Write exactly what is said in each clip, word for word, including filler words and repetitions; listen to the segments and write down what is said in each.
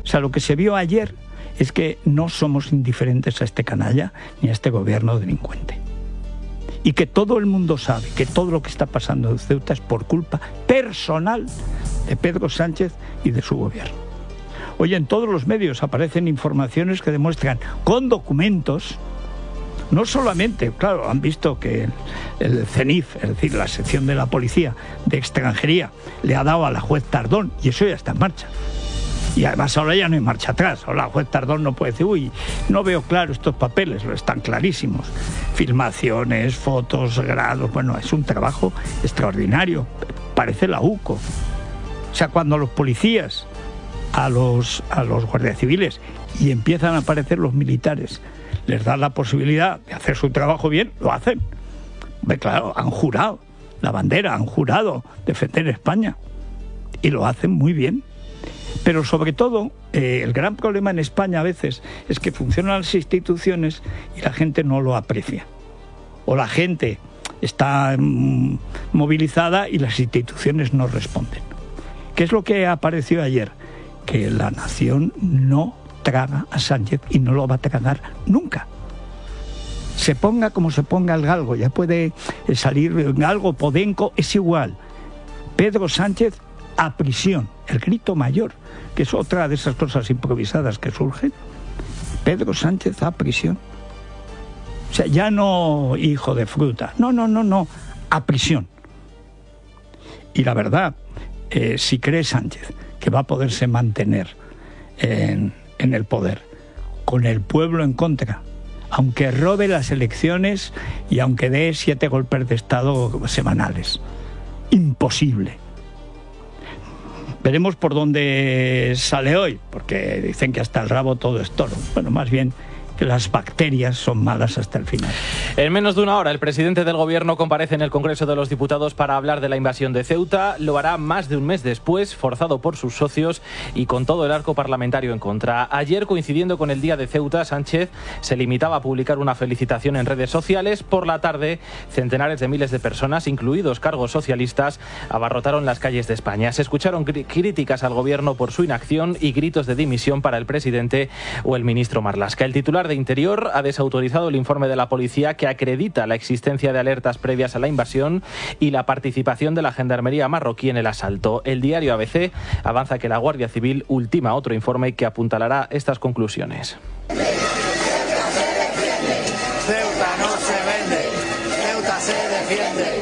sea, lo que se vio ayer es que no somos indiferentes a este canalla ni a este gobierno delincuente. Y que todo el mundo sabe que todo lo que está pasando en Ceuta es por culpa personal de Pedro Sánchez y de su gobierno. Oye, en todos los medios aparecen informaciones que demuestran con documentos, no solamente, claro, han visto que el, el CENIF, es decir, la sección de la policía de extranjería, le ha dado a la juez Tardón, y eso ya está en marcha. Y además ahora ya no hay marcha atrás. Ahora la juez Tardón no puede decir, uy, no veo claro estos papeles, están clarísimos. Filmaciones, fotos, grados, bueno, es un trabajo extraordinario. Parece la U C O. O sea, cuando los policías, a los, a los guardias civiles, y empiezan a aparecer los militares, les dan la posibilidad de hacer su trabajo bien, lo hacen. Hombre, claro, han jurado la bandera, han jurado defender España. Y lo hacen muy bien. Pero sobre todo, eh, el gran problema en España a veces es que funcionan las instituciones y la gente no lo aprecia. O la gente está mm, movilizada y las instituciones no responden. ¿Qué es lo que apareció ayer? Que la nación no traga a Sánchez y no lo va a tragar nunca. Se ponga como se ponga el galgo, ya puede salir galgo, podenco, es igual. Pedro Sánchez a prisión, el grito mayor, que es otra de esas cosas improvisadas que surgen. Pedro Sánchez a prisión. O sea, ya no hijo de fruta, no, no, no, no, a prisión. Y la verdad, eh, si cree Sánchez que va a poderse mantener en, en el poder, con el pueblo en contra, aunque robe las elecciones y aunque dé siete golpes de Estado semanales, imposible. Veremos por dónde sale hoy, porque dicen que hasta el rabo todo es toro. Bueno, más bien que las bacterias son malas hasta el final. En menos de una hora, el presidente del Gobierno comparece en el Congreso de los Diputados para hablar de la invasión de Ceuta. Lo hará más de un mes después, forzado por sus socios y con todo el arco parlamentario en contra. Ayer, coincidiendo con el Día de Ceuta, Sánchez se limitaba a publicar una felicitación en redes sociales. Por la tarde, centenares de miles de personas, incluidos cargos socialistas, abarrotaron las calles de España. Se escucharon críticas al Gobierno por su inacción y gritos de dimisión para el presidente o el ministro Marlaska. El titular de Interior ha desautorizado el informe de la policía que acredita la existencia de alertas previas a la invasión y la participación de la gendarmería marroquí en el asalto. El diario A B C avanza que la Guardia Civil ultima otro informe que apuntalará estas conclusiones. Ceuta no se vende, Ceuta se defiende.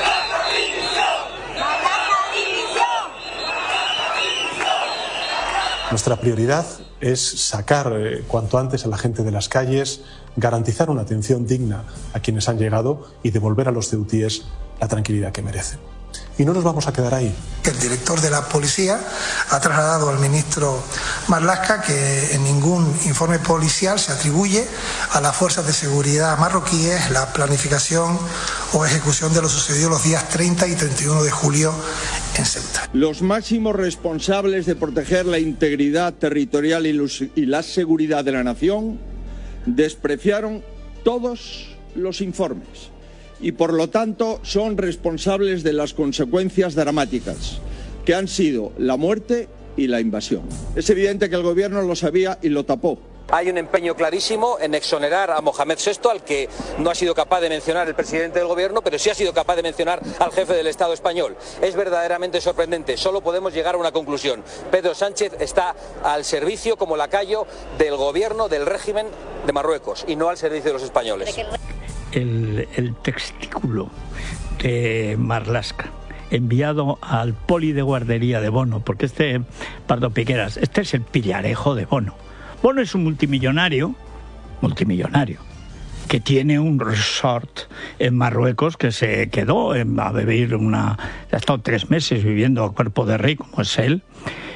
Nuestra prioridad es sacar eh, cuanto antes a la gente de las calles, garantizar una atención digna a quienes han llegado y devolver a los ceutíes la tranquilidad que merecen. Y no nos vamos a quedar ahí. El director de la policía ha trasladado al ministro Marlaska que en ningún informe policial se atribuye a las fuerzas de seguridad marroquíes la planificación o ejecución de lo sucedido los días treinta y treinta y uno de julio en Ceuta. Los máximos responsables de proteger la integridad territorial y, los, y la seguridad de la nación despreciaron todos los informes y por lo tanto son responsables de las consecuencias dramáticas que han sido la muerte y la invasión. Es evidente que el gobierno lo sabía y lo tapó. Hay un empeño clarísimo en exonerar a Mohamed sexto, al que no ha sido capaz de mencionar el presidente del gobierno, pero sí ha sido capaz de mencionar al jefe del Estado español. Es verdaderamente sorprendente. Solo podemos llegar a una conclusión. Pedro Sánchez está al servicio como lacayo del gobierno, del régimen de Marruecos y no al servicio de los españoles. El, el testículo de Marlaska enviado al poli de guardería de Bono, porque este, Pardo Piqueras, este es el pillarejo de Bono. Bono es un multimillonario, multimillonario, que tiene un resort en Marruecos que se quedó en, a vivir una... ha estado tres meses viviendo a cuerpo de rey, como es él,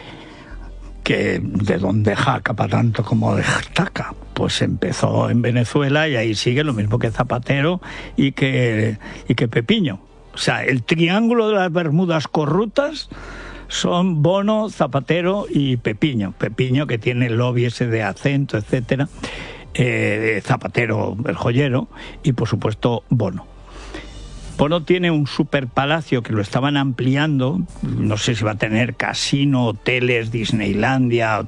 que de donde jaca para tanto como de taca. Pues empezó en Venezuela y ahí sigue lo mismo que Zapatero y que, y que Pepiño. O sea, el triángulo de las Bermudas corruptas son Bono, Zapatero y Pepiño. Pepiño, que tiene el lobby ese de acento, etcétera. Eh, Zapatero, el joyero, y por supuesto Bono. Bono tiene un superpalacio que lo estaban ampliando, no sé si va a tener casino, hoteles, Disneylandia, hotel,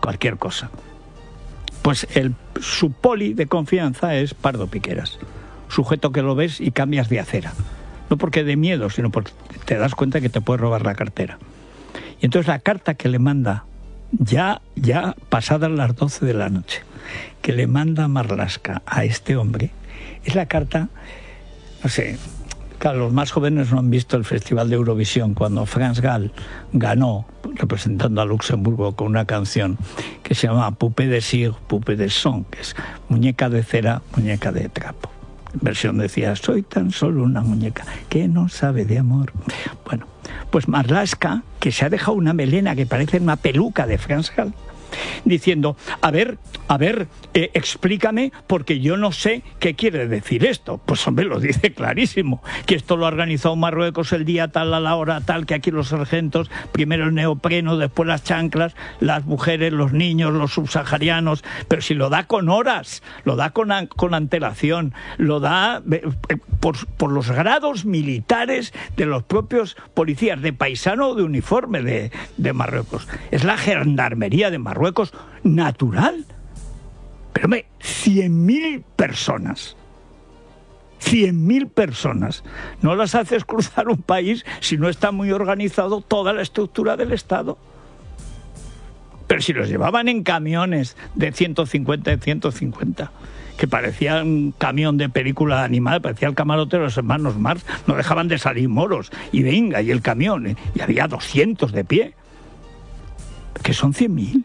cualquier cosa. Pues el, su poli de confianza es Pardo Piqueras, sujeto que lo ves y cambias de acera. No porque de miedo, sino porque te das cuenta que te puede robar la cartera. Y entonces la carta que le manda, ya, ya pasadas las doce de la noche, que le manda Marlaska a este hombre, es la carta, no sé, claro, los más jóvenes no han visto el Festival de Eurovisión, cuando France Gall ganó, representando a Luxemburgo, con una canción que se llama Poupée de cire, Poupée de son, que es muñeca de cera, muñeca de trapo. En versión decía, soy tan solo una muñeca que no sabe de amor. Bueno, pues Marlaska, que se ha dejado una melena que parece una peluca de France Gall, diciendo, a ver, a ver, eh, explícame, porque yo no sé qué quiere decir esto. Pues hombre, lo dice clarísimo, que esto lo ha organizado Marruecos el día tal, a la hora tal, que aquí los sargentos, primero el neopreno, después las chanclas, las mujeres, los niños, los subsaharianos, pero si lo da con horas, lo da con, con antelación, lo da eh, por, por los grados militares de los propios policías, de paisano o de uniforme de, de Marruecos. Es la gendarmería de Marruecos. Marruecos natural. Pero me, cien mil personas, cien mil personas, no las haces cruzar un país si no está muy organizado toda la estructura del Estado. Pero si los llevaban en camiones de ciento cincuenta en ciento cincuenta, que parecía un camión de película animal, parecía el camarote de los hermanos Marx, no dejaban de salir moros, y venga, y el camión, ¿eh? Y había doscientos de pie, que son cien mil.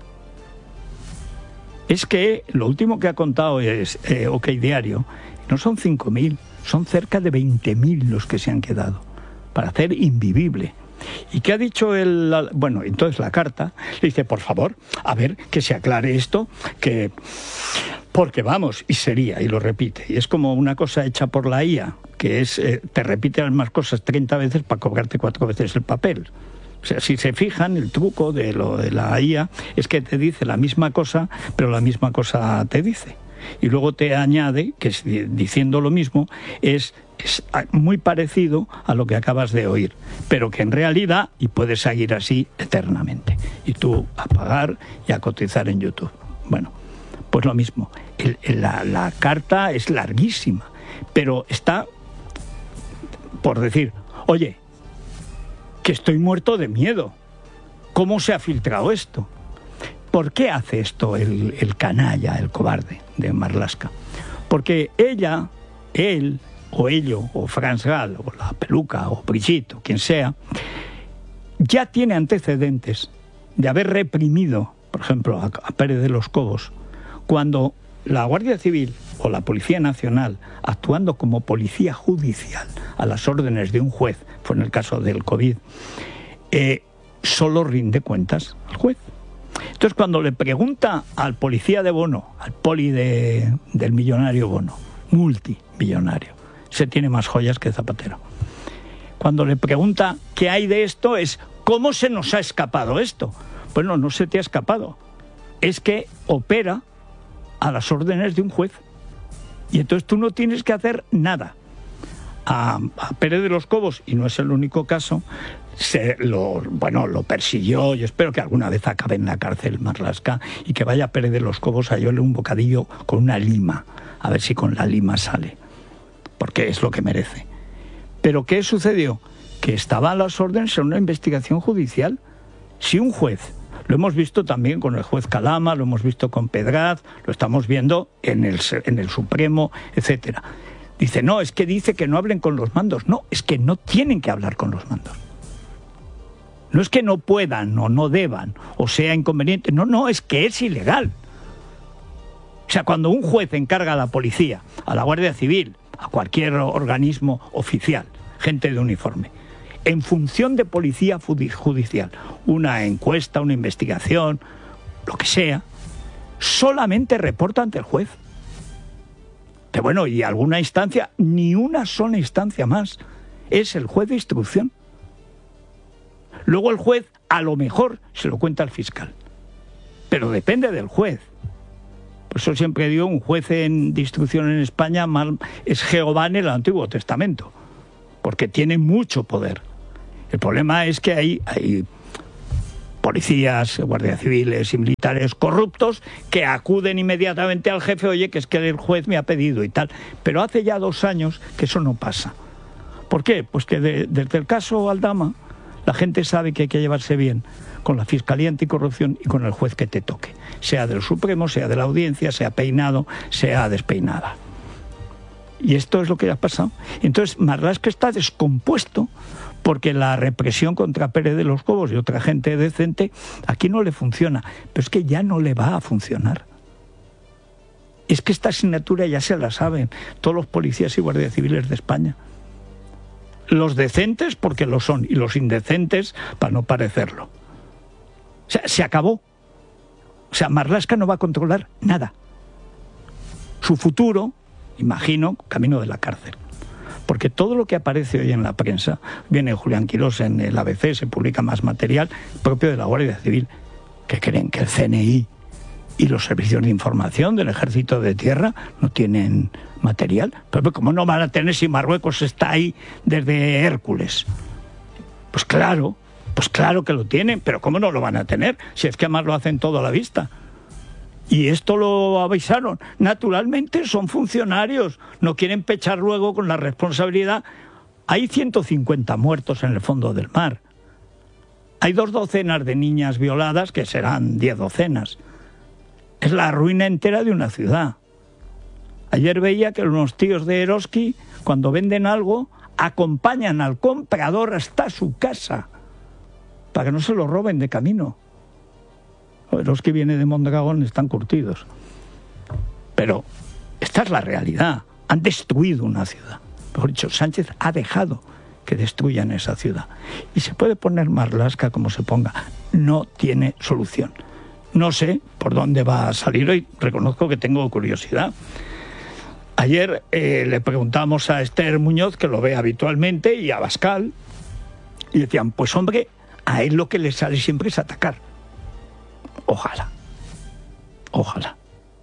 Es que lo último que ha contado es eh, OK Diario, no son cinco mil, son cerca de veinte mil los que se han quedado, para hacer invivible. ¿Y qué ha dicho el...? Bueno, entonces la carta le dice, por favor, a ver, que se aclare esto, que... Porque vamos, y sería, y lo repite, y es como una cosa hecha por la I A, que es, eh, te repite las mismas cosas treinta veces para cobrarte cuatro veces el papel. O sea, si se fijan, el truco de lo de la I A es que te dice la misma cosa, pero la misma cosa te dice. Y luego te añade, que es, diciendo lo mismo, es, es muy parecido a lo que acabas de oír, pero que en realidad, y puedes seguir así eternamente. Y tú a pagar y a cotizar en YouTube. Bueno, pues lo mismo. El, el, la, la carta es larguísima, pero está por decir, oye, que estoy muerto de miedo. ¿Cómo se ha filtrado esto? ¿Por qué hace esto el, el canalla, el cobarde de Marlaska? Porque ella, él, o ello, o France Gall, o la peluca, o Brigitte, o quien sea, ya tiene antecedentes de haber reprimido, por ejemplo, a, a Pérez de los Cobos, cuando la Guardia Civil o la Policía Nacional, actuando como policía judicial a las órdenes de un juez, fue en el caso del COVID, eh, solo rinde cuentas al juez. Entonces, cuando le pregunta al policía de Bono, al poli de, del millonario Bono, multimillonario, se tiene más joyas que Zapatero, cuando le pregunta qué hay de esto, es ¿cómo se nos ha escapado esto? Bueno, no se te ha escapado, es que opera a las órdenes de un juez. Y entonces tú no tienes que hacer nada. A, a Pérez de los Cobos, y no es el único caso, se lo, bueno, lo persiguió. Yo espero que alguna vez acabe en la cárcel Marlaska y que vaya Pérez de los Cobos a llevarle un bocadillo con una lima, a ver si con la lima sale, porque es lo que merece. Pero ¿qué sucedió? Que estaba a las órdenes en una investigación judicial. Si un juez, lo hemos visto también con el juez Calama, lo hemos visto con Pedraz, lo estamos viendo en el, en el Supremo, etcétera. Dice, no, es que dice que no hablen con los mandos. No, es que no tienen que hablar con los mandos. No es que no puedan o no deban o sea inconveniente. No, no, es que es ilegal. O sea, cuando un juez encarga a la policía, a la Guardia Civil, a cualquier organismo oficial, gente de uniforme, en función de policía judicial, una encuesta, una investigación, lo que sea, solamente reporta ante el juez. Pero bueno, y alguna instancia, ni una sola instancia más, es el juez de instrucción. Luego el juez, a lo mejor, se lo cuenta al fiscal. Pero depende del juez. Por eso siempre digo, un juez en, de instrucción en España mal, es Jehová en el Antiguo Testamento, porque tiene mucho poder. El problema es que hay, hay policías, guardias civiles y militares corruptos que acuden inmediatamente al jefe, oye, que es que el juez me ha pedido y tal. Pero hace ya dos años que eso no pasa. ¿Por qué? Pues que de, desde el caso Aldama la gente sabe que hay que llevarse bien con la Fiscalía Anticorrupción y con el juez que te toque, sea del Supremo, sea de la Audiencia, sea peinado, sea despeinada. Y esto es lo que ha pasado. Entonces Marlaska está descompuesto porque la represión contra Pérez de los Cobos y otra gente decente aquí no le funciona, pero es que ya no le va a funcionar. Es que esta asignatura ya se la saben todos los policías y guardias civiles de España. Los decentes porque lo son y los indecentes para no parecerlo. O sea, se acabó. O sea, Marlaska no va a controlar nada. Su futuro, imagino, camino de la cárcel. Porque todo lo que aparece hoy en la prensa, viene Julián Quirós en el A B C, se publica más material propio de la Guardia Civil, que creen que el C N I y los servicios de información del Ejército de Tierra no tienen material. Pero ¿cómo no van a tener si Marruecos está ahí desde Hércules? Pues claro, pues claro que lo tienen, pero ¿cómo no lo van a tener? Si es que además lo hacen todo a la vista. Y esto lo avisaron. Naturalmente son funcionarios, no quieren pechar luego con la responsabilidad. Hay ciento cincuenta muertos en el fondo del mar. Hay dos docenas de niñas violadas, que serán diez docenas. Es la ruina entera de una ciudad. Ayer veía que unos tíos de Eroski, cuando venden algo, acompañan al comprador hasta su casa, para que no se lo roben de camino. Los que vienen de Mondragón están curtidos. Pero esta es la realidad. Han destruido una ciudad. Mejor dicho, Sánchez ha dejado que destruyan esa ciudad. Y se puede poner Marlaska como se ponga. No tiene solución. No sé por dónde va a salir hoy. Reconozco que tengo curiosidad. Ayer eh, le preguntamos a Esther Muñoz, que lo ve habitualmente, y a Abascal, y decían, pues hombre, a él lo que le sale siempre es atacar. Ojalá. Ojalá.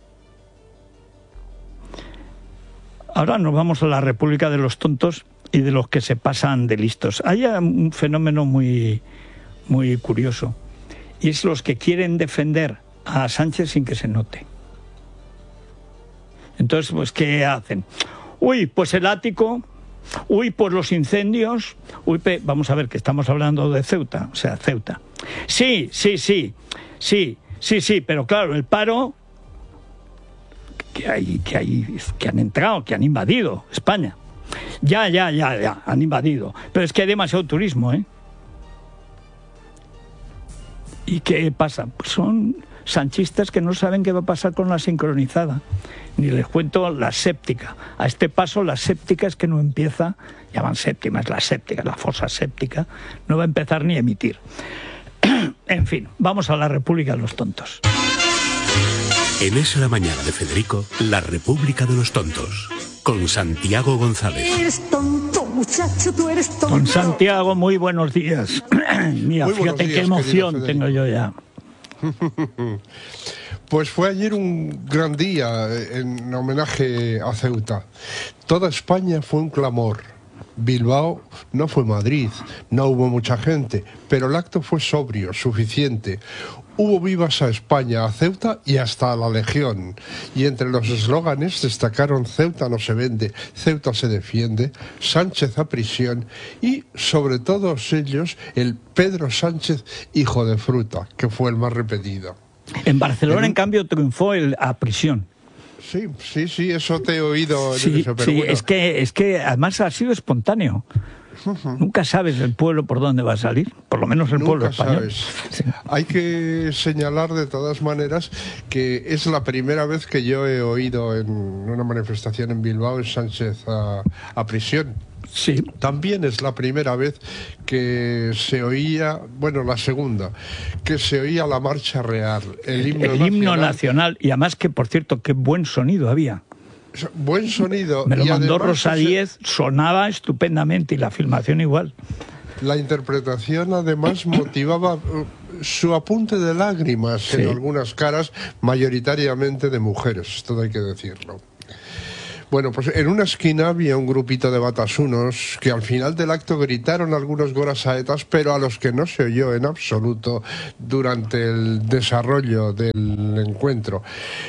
Ahora nos vamos a la República de los tontos y de los que se pasan de listos. Hay un fenómeno muy, muy curioso, y es los que quieren defender a Sánchez sin que se note. Entonces, pues, ¿qué hacen? Uy, pues el ático, uy, pues los incendios, uy, pe... vamos a ver que estamos hablando de Ceuta, o sea, Ceuta. Sí, sí, sí, sí, sí, sí, pero claro, el paro que hay, que hay, que han entrado, que han invadido España. Ya, ya, ya, ya, han invadido. Pero es que hay demasiado turismo, ¿eh? ¿Y qué pasa? Pues son sanchistas que no saben qué va a pasar con la sincronizada. Ni les cuento la séptica. A este paso la séptica es que no empieza, llaman séptima, es la séptica, la fosa séptica, no va a empezar ni a emitir. En fin, vamos a la República de los Tontos. En Es la Mañana de Federico, la República de los Tontos, con Santiago González. Eres tonto, muchacho, tú eres tonto. Con Santiago, muy buenos días. Mira, muy fíjate días, qué emoción tengo yo ya. Pues fue ayer un gran día en homenaje a Ceuta. Toda España fue un clamor. Bilbao no fue Madrid, no hubo mucha gente, pero el acto fue sobrio, suficiente. Hubo vivas a España, a Ceuta y hasta a la Legión. Y entre los eslóganes destacaron Ceuta no se vende, Ceuta se defiende, Sánchez a prisión y, sobre todos ellos, el Pedro Sánchez hijo de fruta, que fue el más repetido. En Barcelona, en, en cambio, triunfó el a prisión. Sí, sí, sí, eso te he oído. Sí, eso, pero sí, bueno. es que, es que además ha sido espontáneo. Uh-huh. Nunca sabes el pueblo por dónde va a salir, por lo menos el Nunca pueblo español. Sí. Hay que señalar de todas maneras que es la primera vez que yo he oído en una manifestación en Bilbao en Sánchez a, a prisión. Sí. También es la primera vez que se oía, bueno, la segunda, que se oía la marcha real, el himno, el nacional. himno nacional. Y además que, por cierto, qué buen sonido había. Buen sonido. Me lo y mandó además, Rosa Díez, sonaba estupendamente y la filmación igual. La interpretación además motivaba su apunte de lágrimas sí. en algunas caras, mayoritariamente de mujeres, todo hay que decirlo. Bueno, pues en una esquina había un grupito de batasunos que al final del acto gritaron algunos gorasaetas, pero a los que no se oyó en absoluto durante el desarrollo del encuentro.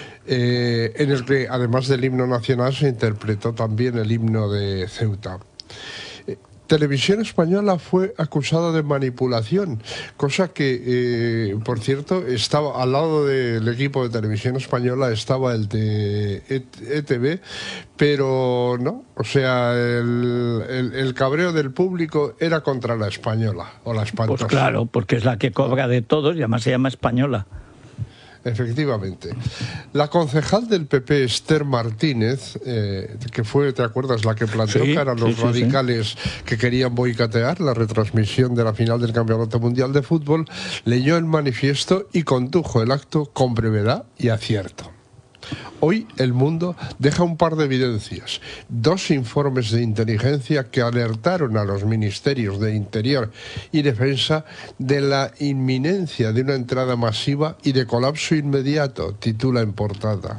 Eh, en el que, además del himno nacional, se interpretó también el himno de Ceuta. Televisión Española fue acusada de manipulación, cosa que, eh, por cierto, estaba al lado del equipo de Televisión Española, estaba el de E T V, pero no, o sea, el, el, el cabreo del público era contra la española, o la espantosa. Pues claro, porque es la que cobra de todos y además se llama española. Efectivamente. La concejal del P P, Esther Martínez, eh, que fue, ¿te acuerdas?, la que plantó sí, cara a los sí, sí, radicales sí. que querían boicotear la retransmisión de la final del Campeonato Mundial de Fútbol, leyó el manifiesto y condujo el acto con brevedad y acierto. Hoy el mundo deja un par de evidencias, dos informes de inteligencia que alertaron a los ministerios de Interior y Defensa de la inminencia de una entrada masiva y de colapso inmediato, titula en portada.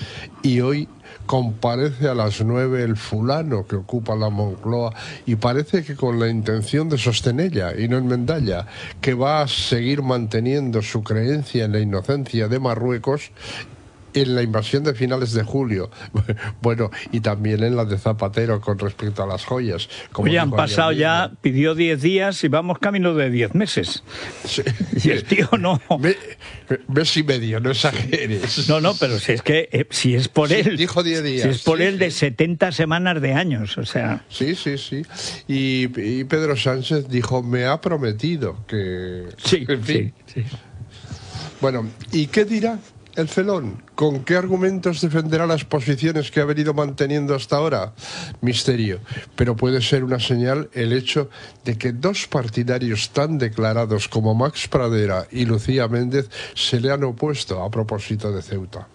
Y hoy comparece a las nueve el fulano que ocupa la Moncloa y parece que con la intención de sostenerla y no enmendarla, que va a seguir manteniendo su creencia en la inocencia de Marruecos en la invasión de finales de julio, bueno, y también en la de Zapatero con respecto a las joyas. Como Oye, han pasado ya, pidió diez días y vamos camino de diez meses. Sí. Y el tío no. Mes y medio, no exageres. No, no, pero si es que eh, si es por sí, él. Dijo diez días. Si es por sí, él sí. de setenta semanas de años, o sea. Sí, sí, sí. Y, y Pedro Sánchez dijo, me ha prometido que. Sí, en fin. sí, sí. Bueno, ¿y qué dirá el felón? ¿Con qué argumentos defenderá las posiciones que ha venido manteniendo hasta ahora? Misterio. Pero puede ser una señal el hecho de que dos partidarios tan declarados como Max Pradera y Lucía Méndez se le han opuesto a propósito de Ceuta.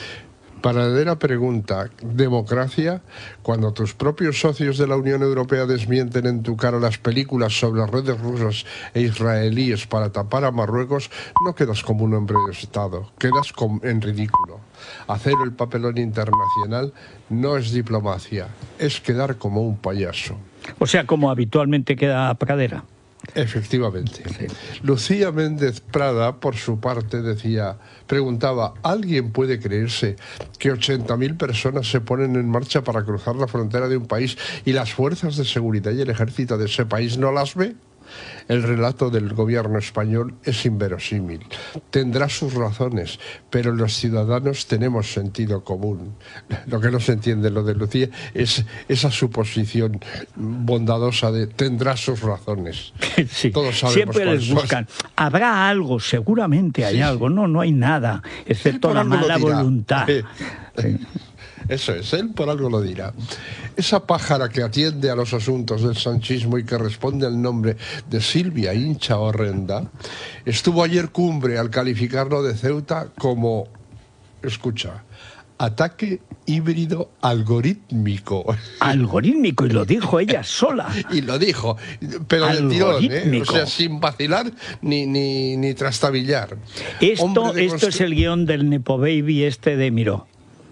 Paradera pregunta, ¿democracia? Cuando tus propios socios de la Unión Europea desmienten en tu cara las películas sobre las redes rusas e israelíes para tapar a Marruecos, no quedas como un hombre de Estado, quedas en ridículo. Hacer el papelón internacional no es diplomacia, es quedar como un payaso. O sea, como habitualmente queda Pradera. Efectivamente. Sí. Lucía Méndez Prada, por su parte, decía, preguntaba, ¿alguien puede creerse que ochenta mil personas se ponen en marcha para cruzar la frontera de un país y las fuerzas de seguridad y el ejército de ese país no las ve? El relato del gobierno español es inverosímil. Tendrá sus razones, pero los ciudadanos tenemos sentido común. Lo que no se entiende lo de Lucía es esa suposición bondadosa de tendrá sus razones. Sí. Todos sabemos Siempre les buscan. Habrá algo, seguramente hay sí, algo. No, no hay nada, excepto la mala voluntad. Eh, sí. Eso es, él por algo lo dirá. Esa pájara que atiende a los asuntos del sanchismo y que responde al nombre de Silvia Hincha Horrenda, estuvo ayer cumbre al calificarlo de Ceuta como, escucha, ataque híbrido algorítmico. Algorítmico, y lo dijo ella sola. Y lo dijo, pero de tirón, ¿eh? O sea, sin vacilar ni, ni, ni trastabillar. Esto, esto es el guión del Nepo Baby este de Miró.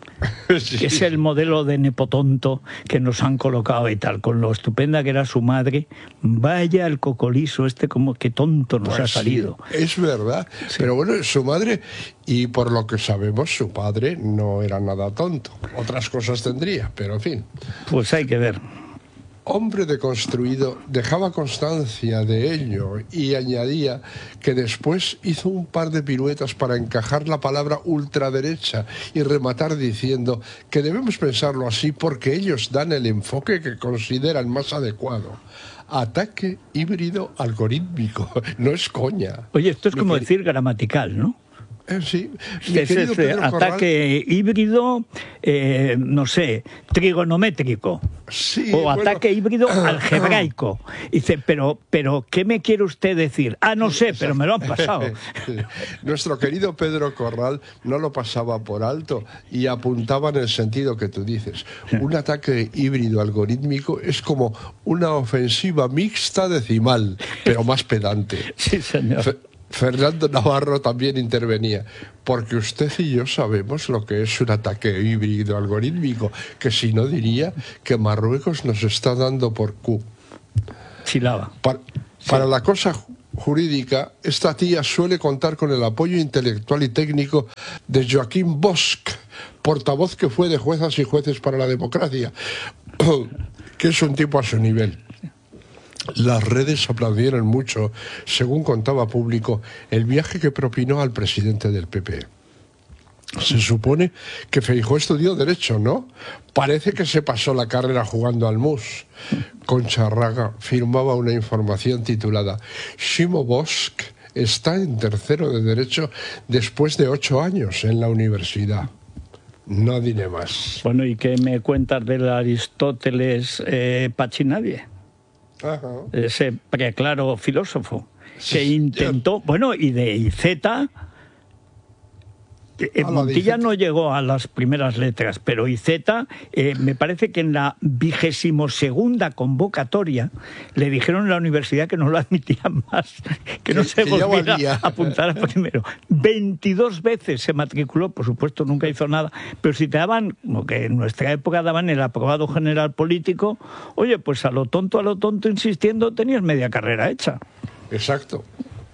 Sí. Que es el modelo de nepotonto que nos han colocado y tal, con lo estupenda que era su madre. Vaya el cocolizo este, como que tonto nos pues ha salido. Sí, es verdad, sí. Pero bueno, su madre, y por lo que sabemos, su padre no era nada tonto. Otras cosas tendría, pero en fin. Pues hay que ver. Hombre deconstruido, dejaba constancia de ello y añadía que después hizo un par de piruetas para encajar la palabra ultraderecha y rematar diciendo que debemos pensarlo así porque ellos dan el enfoque que consideran más adecuado. Ataque híbrido algorítmico, no es coña. Oye, esto es como decir gramatical, ¿no? Eh, sí. Es ese ataque híbrido, eh, no sé, trigonométrico. Sí, o bueno. ataque híbrido algebraico. Dice, pero, pero, ¿qué me quiere usted decir? Ah, no sé, pero me lo han pasado. Sí. Nuestro querido Pedro Corral no lo pasaba por alto y apuntaba en el sentido que tú dices. Un ataque híbrido algorítmico es como una ofensiva mixta decimal, pero más pedante. Sí, señor. Fernando Navarro también intervenía, porque usted y yo sabemos lo que es un ataque híbrido algorítmico, que si no diría que Marruecos nos está dando por Q. Chilaba. Para, sí. para la cosa jurídica, esta tía suele contar con el apoyo intelectual y técnico de Joaquín Bosch, portavoz que fue de Juezas y Jueces para la Democracia, que es un tipo a su nivel. Las redes aplaudieron mucho, según contaba Público, el viaje que propinó al presidente del P P. Se supone que Feijóo estudió Derecho, ¿no? Parece que se pasó la carrera jugando al mus. Concha Raga firmaba una información titulada Ximo Bosch está en tercero de Derecho después de ocho años en la universidad. No diré más. Bueno, ¿y qué me cuentas del Aristóteles eh, Pachinadie? Ajá. Ese preclaro filósofo que intentó, bueno, y de Iceta, eh, Montilla no llegó a las primeras letras, pero Iceta, eh, me parece que en la vigésimo segunda convocatoria le dijeron en la universidad que no lo admitían más, que no se volviera a apuntar a primero. veintidós veces se matriculó, por supuesto nunca hizo nada, pero si te daban, como que en nuestra época daban el aprobado general político, oye, pues a lo tonto, a lo tonto, insistiendo, tenías media carrera hecha. Exacto,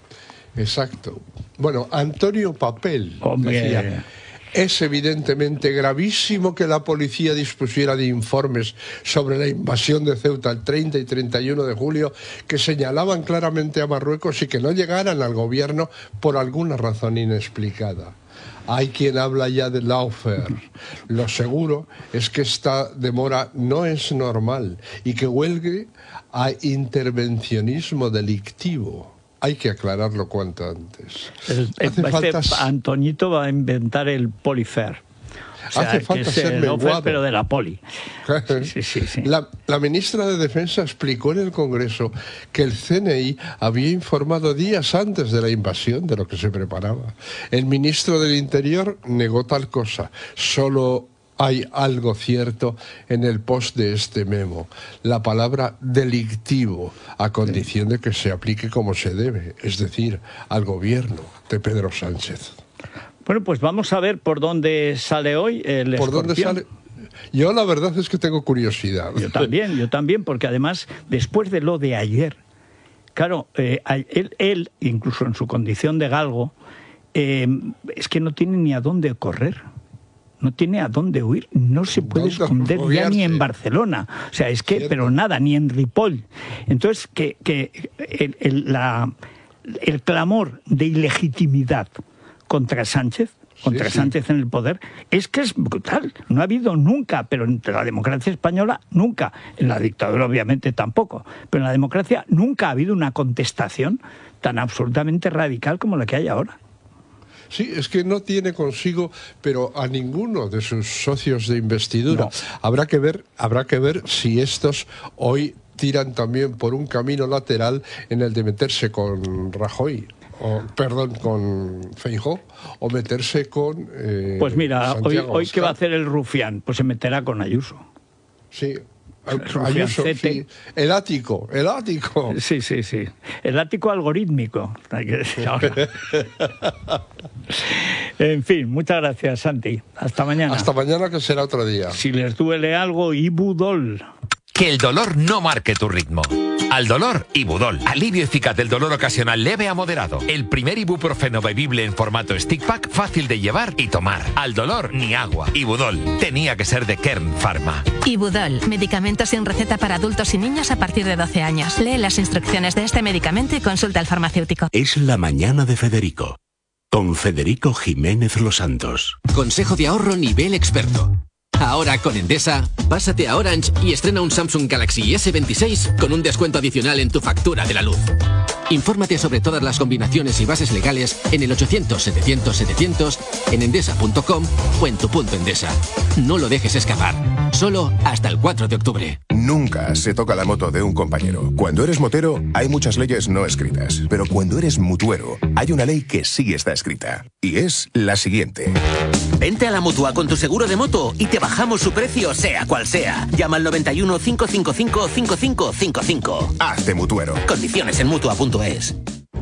exacto. Bueno, Antonio Papel Hombre. decía, es evidentemente gravísimo que la policía dispusiera de informes sobre la invasión de Ceuta el treinta y treinta y uno de julio que señalaban claramente a Marruecos y que no llegaran al gobierno por alguna razón inexplicada. Hay quien habla ya de lawfare. Lo seguro es que esta demora no es normal y que huelgue a intervencionismo delictivo. Hay que aclararlo cuanto antes. El, el, este falta... Antoñito va a inventar el polifer. O sea, Hace falta ser menguado. Pero de la poli. Sí, sí, sí. La, la ministra de Defensa explicó en el Congreso que el C N I había informado días antes de la invasión de lo que se preparaba. El ministro del Interior negó tal cosa. Solo hay algo cierto en el post de este memo. La palabra delictivo, a condición de que se aplique como se debe, es decir, al gobierno de Pedro Sánchez. Bueno, pues vamos a ver por dónde sale hoy el ¿Por escorpión. dónde sale? Yo la verdad es que tengo curiosidad. Yo también, yo también, porque además, después de lo de ayer, claro, eh, él, él, incluso en su condición de galgo, eh, es que no tiene ni a dónde correr. No tiene a dónde huir, no se puede esconder ya ni en Barcelona. O sea, es que, Cierto. pero nada, ni en Ripoll. Entonces, que, que el, el, la, el clamor de ilegitimidad contra Sánchez, contra sí, Sánchez sí. en el poder, es que es brutal. No ha habido nunca, pero entre la democracia española, nunca. En la dictadura, obviamente, tampoco. Pero en la democracia nunca ha habido una contestación tan absolutamente radical como la que hay ahora. Sí, es que no tiene consigo, pero a ninguno de sus socios de investidura. No. Habrá que ver, habrá que ver si estos hoy tiran también por un camino lateral en el de meterse con Rajoy. O, perdón, con Feijóo, o meterse con eh, Pues mira, hoy, Santiago hoy ¿qué va a hacer el rufián? Pues se meterá con Ayuso. Sí, Ayuso, sí. El ático, el ático. Sí, sí, sí. El ático algorítmico, hay que decir ahora. En fin, muchas gracias, Santi. Hasta mañana. Hasta mañana, que será otro día. Si les duele algo, Ibudol. Que el dolor no marque tu ritmo. Al dolor, Ibudol. Alivio eficaz del dolor ocasional leve a moderado. El primer ibuprofeno bebible en formato stick pack, fácil de llevar y tomar. Al dolor, ni agua. Ibudol. Tenía que ser de Kern Pharma. Ibudol. Medicamento sin receta para adultos y niños a partir de doce años. Lee las instrucciones de este medicamento y consulta al farmacéutico. Es la mañana de Federico. Con Federico Jiménez Los Santos. Consejo de ahorro nivel experto. Ahora con Endesa, pásate a Orange y estrena un Samsung Galaxy ese veintiséis con un descuento adicional en tu factura de la luz. Infórmate sobre todas las combinaciones y bases legales en el ochocientos setecientos setecientos, en endesa punto com o en tu punto Endesa. No lo dejes escapar. Solo hasta el cuatro de octubre. Nunca se toca la moto de un compañero. Cuando eres motero, hay muchas leyes no escritas. Pero cuando eres mutuero, hay una ley que sí está escrita. Y es la siguiente. Vente a la Mutua con tu seguro de moto y te bajamos su precio, sea cual sea. Llama al noventa y uno, cinco cinco cinco, cinco cinco cinco cinco. Hazte mutuero. Condiciones en mutua punto es.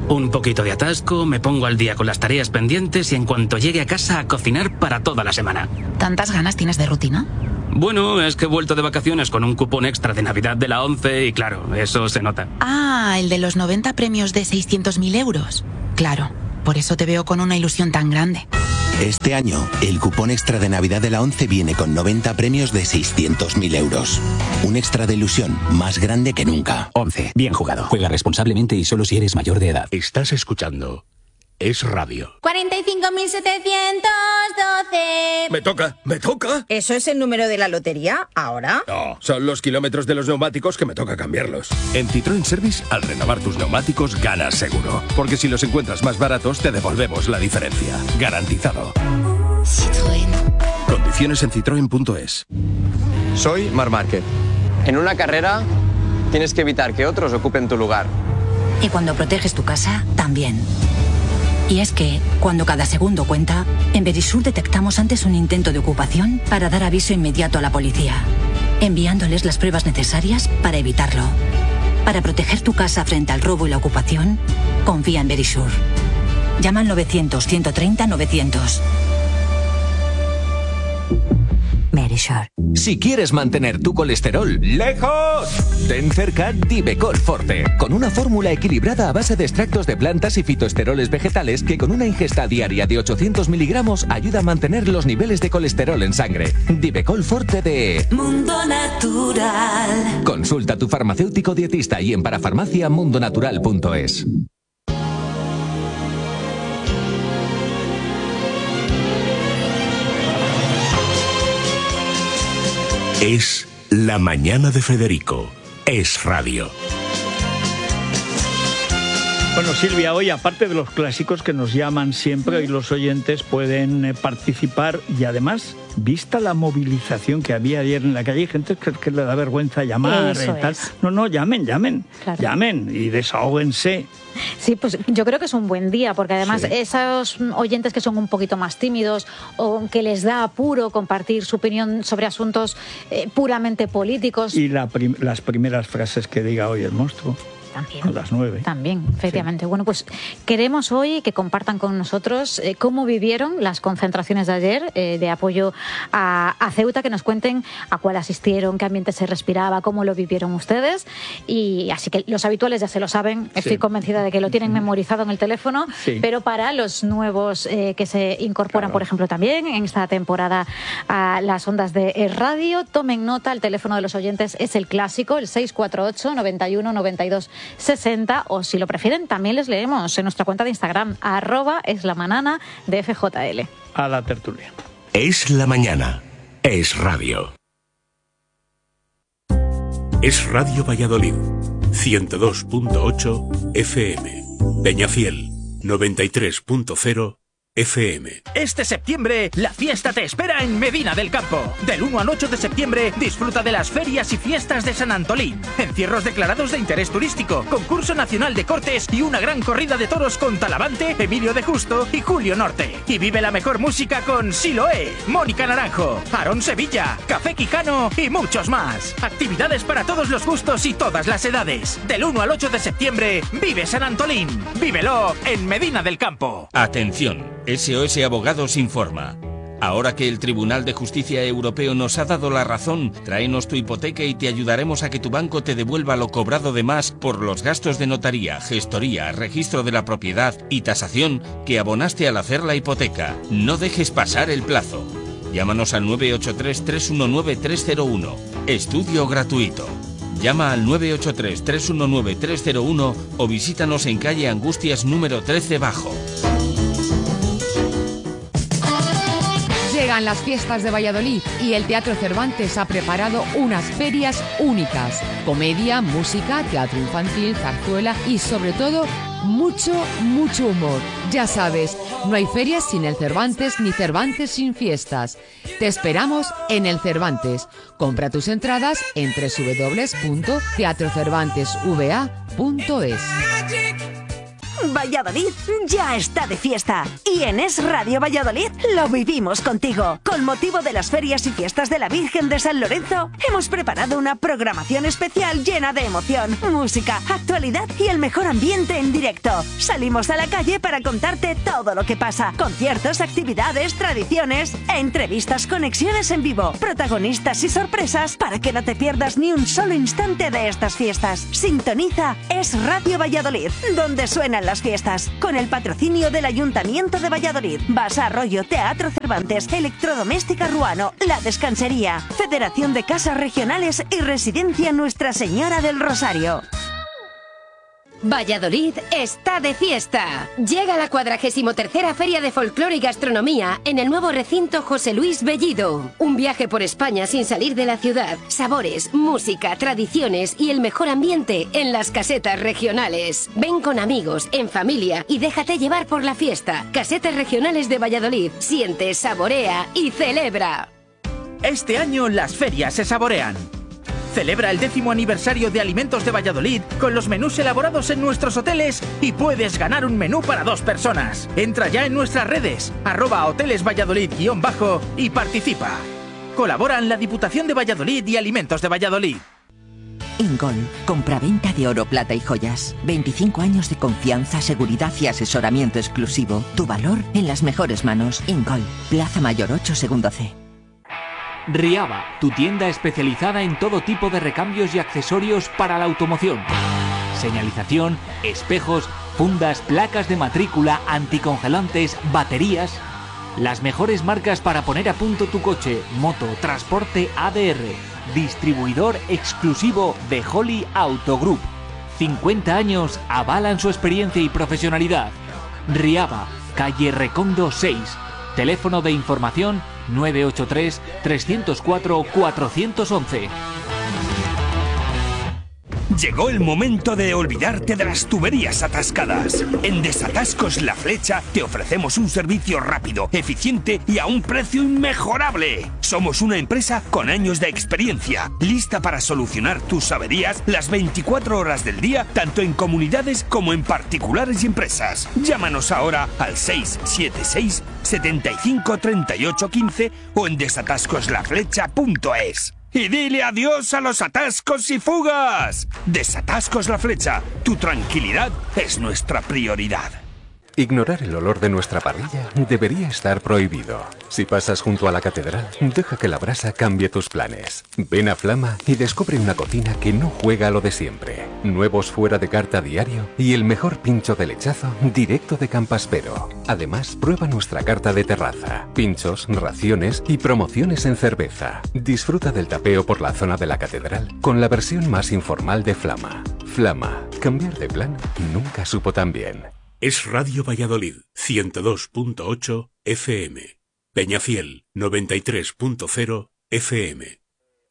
Un poquito de atasco, me pongo al día con las tareas pendientes y en cuanto llegue a casa a cocinar para toda la semana. ¿Tantas ganas tienes de rutina? Bueno, es que he vuelto de vacaciones con un cupón extra de Navidad de la ONCE y claro, eso se nota. Ah, el de los noventa premios de seiscientos mil euros. Claro, por eso te veo con una ilusión tan grande. Este año, el cupón extra de Navidad de la ONCE viene con noventa premios de seiscientos mil euros. Un extra de ilusión más grande que nunca. ONCE. Bien jugado. Juega responsablemente y solo si eres mayor de edad. Estás escuchando Es Radio. cuarenta y cinco mil setecientos doce. Me toca, me toca. ¿Eso es el número de la lotería ahora? No, son los kilómetros de los neumáticos que me toca cambiarlos. En Citroën Service, al renovar tus neumáticos, ganas seguro. Porque si los encuentras más baratos, te devolvemos la diferencia. Garantizado. Citroën. Condiciones en citroen punto es. Soy Marc Márquez. En una carrera, tienes que evitar que otros ocupen tu lugar. Y cuando proteges tu casa, también. Y es que, cuando cada segundo cuenta, en Verisur detectamos antes un intento de ocupación para dar aviso inmediato a la policía, enviándoles las pruebas necesarias para evitarlo. Para proteger tu casa frente al robo y la ocupación, confía en Verisur. Llama al novecientos, ciento treinta, novecientos. Verisur. Si quieres mantener tu colesterol lejos, ten cerca Divecol Forte, con una fórmula equilibrada a base de extractos de plantas y fitoesteroles vegetales que con una ingesta diaria de ochocientos miligramos ayuda a mantener los niveles de colesterol en sangre. Divecol Forte de Mundo Natural. Consulta a tu farmacéutico dietista y en parafarmacia mundonatural punto es. Es La Mañana de Federico. Es Radio. Bueno, Silvia, hoy aparte de los clásicos que nos llaman siempre, hoy los oyentes pueden eh, participar y además, vista la movilización que había ayer en la calle, hay gente que, que le da vergüenza llamar Eso y tal. es. No, no, llamen, llamen, Claro. llamen y desahóguense. Sí, pues yo creo que es un buen día, porque además Sí. esos oyentes que son un poquito más tímidos o que les da apuro compartir su opinión sobre asuntos eh, puramente políticos. Y la prim- las primeras frases que diga hoy el monstruo. También. A las nueve. También, efectivamente. Bueno, pues queremos hoy que compartan con nosotros eh, cómo vivieron las concentraciones de ayer eh, de apoyo a, a Ceuta, que nos cuenten a cuál asistieron, qué ambiente se respiraba, cómo lo vivieron ustedes. Y así que los habituales ya se lo saben, estoy Sí. convencida de que lo tienen memorizado en el teléfono, Sí. pero para los nuevos eh, que se incorporan, Claro. por ejemplo, también en esta temporada a las ondas de eh, radio, tomen nota, el teléfono de los oyentes es el clásico, el seis cuatro ocho, noventa y uno, noventa y dos, sesenta, o si lo prefieren también les leemos en nuestra cuenta de Instagram, arroba es la manana de F J L. A la tertulia. Es La Mañana. Es Radio. Es Radio Valladolid. ciento dos punto ocho F M. Peñafiel. noventa y tres punto cero F M. Este septiembre, la fiesta te espera en Medina del Campo. Del uno al ocho de septiembre, disfruta de las ferias y fiestas de San Antolín. Encierros declarados de interés turístico, concurso nacional de cortes y una gran corrida de toros con Talavante, Emilio de Justo y Julio Norte. Y vive la mejor música con Siloé, Mónica Naranjo, Aarón Sevilla, Café Quijano y muchos más. Actividades para todos los gustos y todas las edades. Del uno al ocho de septiembre, vive San Antolín. Vívelo en Medina del Campo. Atención. S O S Abogados informa. Ahora que el Tribunal de Justicia Europeo nos ha dado la razón, tráenos tu hipoteca y te ayudaremos a que tu banco te devuelva lo cobrado de más por los gastos de notaría, gestoría, registro de la propiedad y tasación que abonaste al hacer la hipoteca. No dejes pasar el plazo. Llámanos al nueve ocho tres, tres uno nueve, tres cero uno. Estudio gratuito. Llama al nueve ocho tres, tres uno nueve, tres cero uno o visítanos en calle Angustias número trece Bajo. Llegan las fiestas de Valladolid y el Teatro Cervantes ha preparado unas ferias únicas. Comedia, música, teatro infantil, zarzuela y sobre todo mucho, mucho humor. Ya sabes, no hay ferias sin el Cervantes ni Cervantes sin fiestas. Te esperamos en el Cervantes. Compra tus entradas en doble u doble u doble u punto teatro cervantes v a punto es. Valladolid ya está de fiesta y en Es Radio Valladolid lo vivimos contigo. Con motivo de las ferias y fiestas de la Virgen de San Lorenzo, hemos preparado una programación especial llena de emoción, música, actualidad y el mejor ambiente en directo. Salimos a la calle para contarte todo lo que pasa. Conciertos, actividades, tradiciones, entrevistas, conexiones en vivo, protagonistas y sorpresas para que no te pierdas ni un solo instante de estas fiestas. Sintoniza Es Radio Valladolid, donde suenan las fiestas, con el patrocinio del Ayuntamiento de Valladolid, Basa Arroyo, Teatro Cervantes, Electrodoméstica Ruano, La Descansería, Federación de Casas Regionales y Residencia Nuestra Señora del Rosario. Valladolid está de fiesta. Llega la cuadragésimo tercera Feria de Folclore y Gastronomía en el nuevo recinto José Luis Bellido. Un viaje por España sin salir de la ciudad. Sabores, música, tradiciones y el mejor ambiente en las casetas regionales. Ven con amigos, en familia y déjate llevar por la fiesta. Casetas Regionales de Valladolid. Siente, saborea y celebra. Este año las ferias se saborean. Celebra el décimo aniversario de Alimentos de Valladolid con los menús elaborados en nuestros hoteles y puedes ganar un menú para dos personas. Entra ya en nuestras redes, arroba hoteles Valladolid guión bajo y participa. Colaboran la Diputación de Valladolid y Alimentos de Valladolid. Ingol, compraventa de oro, plata y joyas. veinticinco años de confianza, seguridad y asesoramiento exclusivo. Tu valor en las mejores manos. Ingol, Plaza Mayor ocho, segundo C. Riaba, tu tienda especializada en todo tipo de recambios y accesorios para la automoción. Señalización, espejos, fundas, placas de matrícula, anticongelantes, baterías. Las mejores marcas para poner a punto tu coche, moto, transporte A D R. Distribuidor exclusivo de Holly Auto Group. cincuenta años avalan su experiencia y profesionalidad. Riaba, calle Recondo seis. Teléfono de información nueve ocho tres, tres cero cuatro, cuatro uno uno. Llegó el momento de olvidarte de las tuberías atascadas. En Desatascos La Flecha te ofrecemos un servicio rápido, eficiente y a un precio inmejorable. Somos una empresa con años de experiencia, lista para solucionar tus averías las veinticuatro horas del día, tanto en comunidades como en particulares y empresas. Llámanos ahora al seis siete seis, setenta y cinco, treinta y ocho, quince o en desatascos la flecha punto es. Y dile adiós a los atascos y fugas. Desatascos La Flecha. Tu tranquilidad es nuestra prioridad. Ignorar el olor de nuestra parrilla debería estar prohibido. Si pasas junto a la catedral, deja que la brasa cambie tus planes. Ven a Flama y descubre una cocina que no juega a lo de siempre. Nuevos fuera de carta diario y el mejor pincho de lechazo directo de Campaspero. Además, prueba nuestra carta de terraza, pinchos, raciones y promociones en cerveza. Disfruta del tapeo por la zona de la catedral con la versión más informal de Flama. Flama, cambiar de plan nunca supo tan bien. Es Radio Valladolid, ciento dos punto ocho F M. Peñafiel, noventa y tres punto cero F M.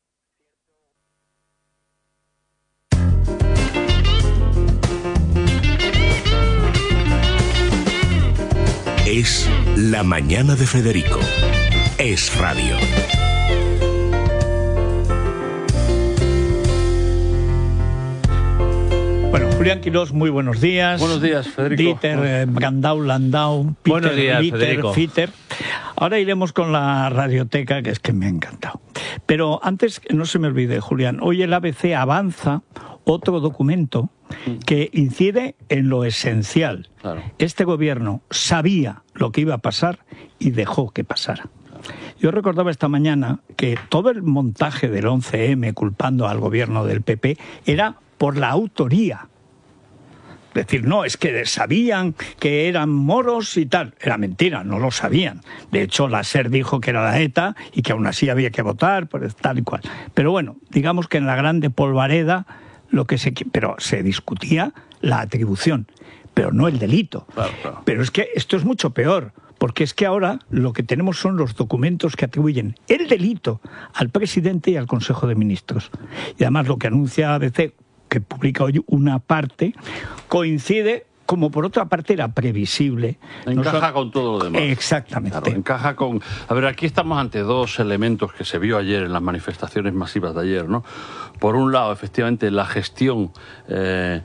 Es la mañana de Federico. Es Radio. Bueno, Julián Quirós, muy buenos días. Buenos días, Federico. Dieter, eh, Brandau, Landau, Peter, buenos días, Dieter, Federico. Fitter. Ahora iremos con la radioteca, que es que me ha encantado. Pero antes, no se me olvide, Julián, hoy el A B C avanza otro documento que incide en lo esencial. Claro. Este gobierno sabía lo que iba a pasar y dejó que pasara. Yo recordaba esta mañana que todo el montaje del once eme culpando al gobierno del P P era por la autoría. Es decir, no, es que sabían que eran moros y tal. Era mentira, no lo sabían. De hecho, la SER dijo que era la ETA y que aún así había que votar, pues tal y cual. Pero bueno, digamos que en la grande polvareda, lo que se, pero se discutía la atribución, pero no el delito. Claro, claro. Pero es que esto es mucho peor, porque es que ahora lo que tenemos son los documentos que atribuyen el delito al presidente y al Consejo de Ministros. Y además lo que anuncia A B C, que publica hoy una parte, coincide como por otra parte era previsible... Encaja no, con todo lo demás. Exactamente. Claro, encaja con... A ver, aquí estamos ante dos elementos que se vio ayer en las manifestaciones masivas de ayer, ¿no? Por un lado, efectivamente, la gestión eh,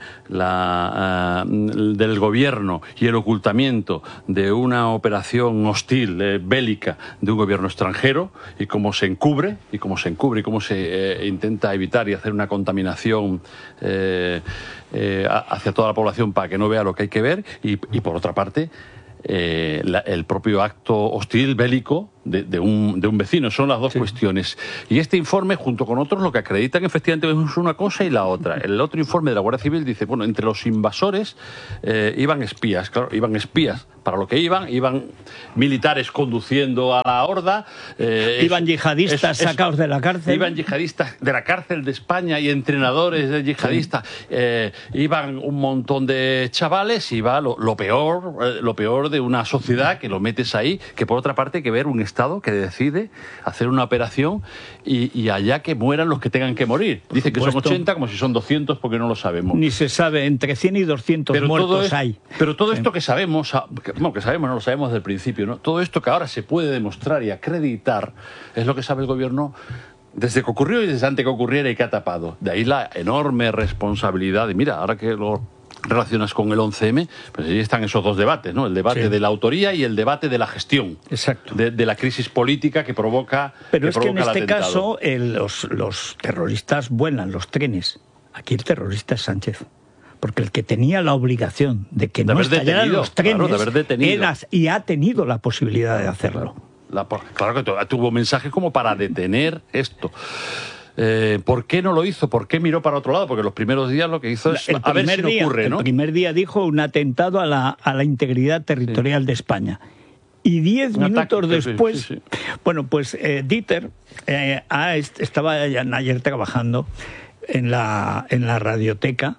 la, uh, del gobierno y el ocultamiento de una operación hostil, eh, bélica, de un gobierno extranjero, y cómo se encubre, y cómo se encubre, y cómo se eh, intenta evitar y hacer una contaminación eh, eh, hacia toda la población para que no vea lo que hay que ver, y, y por otra parte, eh, la, el propio acto hostil, bélico, De, de, un, de un vecino. Son las dos sí. cuestiones. Y este informe, junto con otros, lo que acreditan efectivamente es una cosa y la otra. El otro informe de la Guardia Civil dice, bueno, entre los invasores eh, iban espías, claro, iban espías. Para lo que iban, iban militares conduciendo a la horda. Eh, iban yihadistas es, es, sacados de la cárcel. Iban yihadistas de la cárcel de España y entrenadores de yihadistas. Sí. Eh, iban un montón de chavales y va lo, lo peor, eh, lo peor de una sociedad que lo metes ahí, que por otra parte hay que ver un Estado que decide hacer una operación y, y allá que mueran los que tengan que morir. Dice que son ochenta, como si son doscientos, porque no lo sabemos. Ni se sabe, entre cien y doscientos pero muertos es, hay. Pero todo esto sí. que sabemos, que, bueno, que sabemos, no lo sabemos desde el principio, ¿no? Todo esto que ahora se puede demostrar y acreditar es lo que sabe el gobierno desde que ocurrió y desde antes que ocurriera y que ha tapado. De ahí la enorme responsabilidad. Y mira, ahora que lo relacionas con el once eme, pues ahí están esos dos debates, ¿no? El debate sí. de la autoría y el debate de la gestión. Exacto. De, de la crisis política que provoca Pero que es que en este atentado. caso el, los, los terroristas vuelan los trenes. Aquí el terrorista es Sánchez. Porque el que tenía la obligación de que de no estallaran detenido, los trenes claro, de haber detenido. Era, y ha tenido la posibilidad de hacerlo. La, claro que tuvo mensajes como para detener esto. Eh, ¿Por qué no lo hizo? ¿Por qué miró para otro lado? Porque los primeros días lo que hizo es el a ver si día, ocurre, ¿no? El primer día dijo un atentado a la, a la integridad territorial sí. de España. Y diez un minutos ataque, después, sí, sí. bueno, pues eh, Dieter eh, ah, estaba ayer trabajando en la, en la radioteca.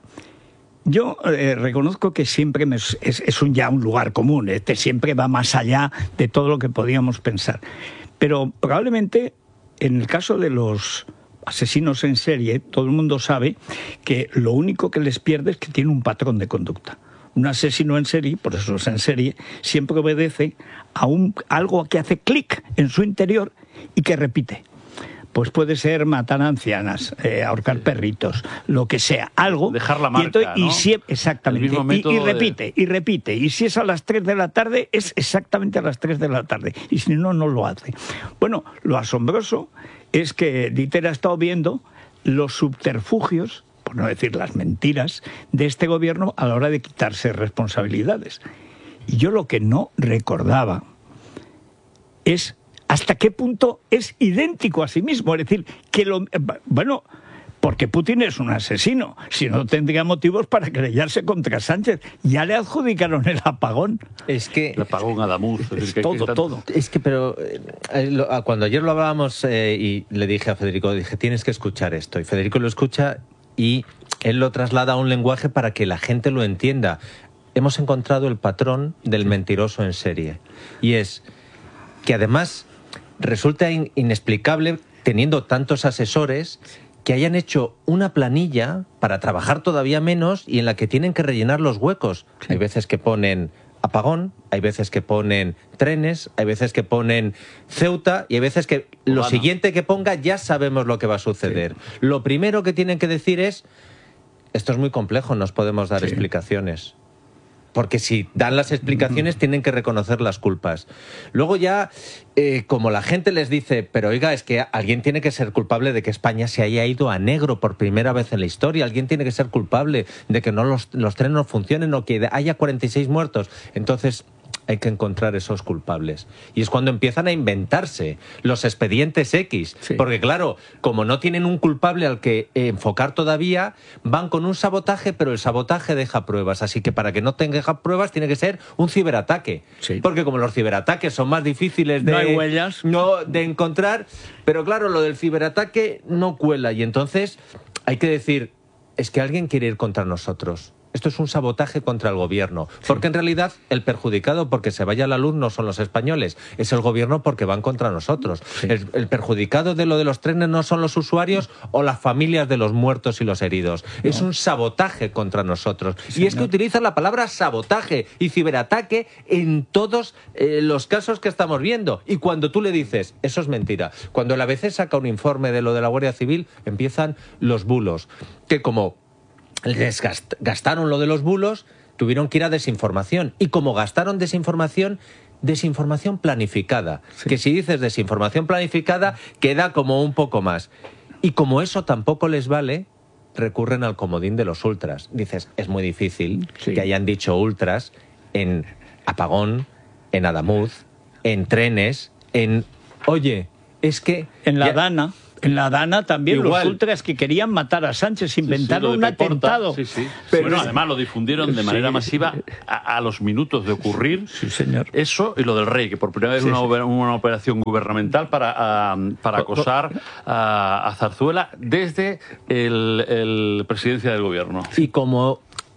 Yo eh, reconozco que siempre me, es, es un ya un lugar común, este siempre va más allá de todo lo que podíamos pensar. Pero probablemente en el caso de los asesinos en serie, todo el mundo sabe que lo único que les pierde es que tiene un patrón de conducta. Un asesino en serie, por eso es en serie, siempre obedece a un, algo que hace clic en su interior y que repite. Pues puede ser matar a ancianas, eh, ahorcar perritos, lo que sea, algo. Dejar la marca, y entonces, ¿no? Y si, exactamente. Y, y repite, de... y repite. Y si es a las tres de la tarde, es exactamente a las tres de la tarde. Y si no, no lo hace. Bueno, lo asombroso es que Dieter ha estado viendo los subterfugios, por no decir las mentiras, de este gobierno a la hora de quitarse responsabilidades. Y yo lo que no recordaba es hasta qué punto es idéntico a sí mismo. Es decir, que lo... Bueno, porque Putin es un asesino. Si no, tendría motivos para querellarse contra Sánchez. Ya le adjudicaron el apagón. Es que... El apagón a Adamuz. Es, es que todo, que todo. Es que, pero... Eh, lo, cuando ayer lo hablábamos eh, y le dije a Federico, dije, tienes que escuchar esto. Y Federico lo escucha y él lo traslada a un lenguaje para que la gente lo entienda. Hemos encontrado el patrón del mentiroso en serie. Y es que además... resulta in- inexplicable, teniendo tantos asesores, que hayan hecho una planilla para trabajar todavía menos y en la que tienen que rellenar los huecos. Sí. Hay veces que ponen apagón, hay veces que ponen trenes, hay veces que ponen Ceuta y hay veces que Urbana. Lo siguiente que ponga ya sabemos lo que va a suceder. Sí. Lo primero que tienen que decir es, esto es muy complejo, nos podemos dar sí. explicaciones. Porque si dan las explicaciones tienen que reconocer las culpas. Luego ya, eh, como la gente les dice, pero oiga, es que alguien tiene que ser culpable de que España se haya ido a negro por primera vez en la historia, alguien tiene que ser culpable de que no los, los trenes no funcionen o que haya cuarenta y seis muertos. Entonces hay que encontrar esos culpables. Y es cuando empiezan a inventarse los expedientes X. Sí. Porque claro, como no tienen un culpable al que enfocar todavía, van con un sabotaje, pero el sabotaje deja pruebas. Así que para que no tenga pruebas tiene que ser un ciberataque. Sí. Porque como los ciberataques son más difíciles de, no hay huellas. No, de encontrar, pero claro, lo del ciberataque no cuela. Y entonces hay que decir, es que alguien quiere ir contra nosotros. Esto es un sabotaje contra el gobierno. Sí. Porque en realidad el perjudicado porque se vaya la luz no son los españoles, es el gobierno porque van contra nosotros. Sí. El, el perjudicado de lo de los trenes no son los usuarios o las familias de los muertos y los heridos. No. Es un sabotaje contra nosotros. Sí, y es que utiliza la palabra sabotaje y ciberataque en todos eh, los casos que estamos viendo. Y cuando tú le dices, eso es mentira. Cuando la A B C saca un informe de lo de la Guardia Civil, empiezan los bulos. Que como les gast- gastaron lo de los bulos, tuvieron que ir a desinformación. Y como gastaron desinformación, desinformación planificada. Sí. Que si dices desinformación planificada, queda como un poco más. Y como eso tampoco les vale, recurren al comodín de los ultras. Dices, es muy difícil sí. que hayan dicho ultras en Apagón, en Adamuz, en trenes, en... Oye, es que... En la ya... Dana... En la Dana también igual. Los ultras que querían matar a Sánchez inventaron sí, sí, un atentado. Sí, sí. Pero bueno, además lo difundieron de manera sí. masiva a, a los minutos de ocurrir. Sí, señor. Eso y lo del rey, que por primera vez sí, una, sí. una operación gubernamental para, uh, para acosar uh, a Zarzuela desde el, el presidencia del gobierno. Y como